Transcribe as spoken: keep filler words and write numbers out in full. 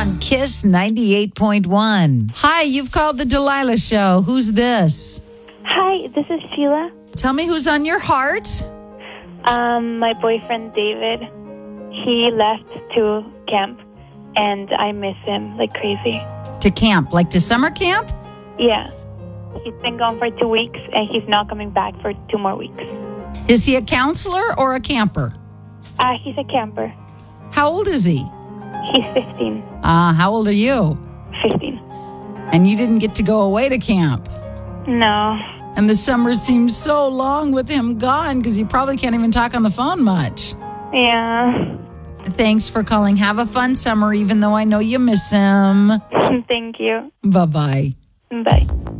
on Kiss ninety-eight point one. Hi, you've called the Delilah Show. Who's this? Hi, this is Sheila. Tell me who's on your heart. Um, my boyfriend David, he left to camp, and I miss him like crazy. To camp, like to summer camp? Yeah. He's been gone for two weeks, and he's not coming back for two more weeks. Is he a counselor or a camper? Uh, he's a camper. How old is he? He's fifteen. Uh, how old are you? fifteen. And you didn't get to go away to camp. No. And the summer seems so long with him gone because you probably can't even talk on the phone much. Yeah. Thanks for calling. Have a fun summer, even though I know you miss him. Thank you. Bye-bye. Bye.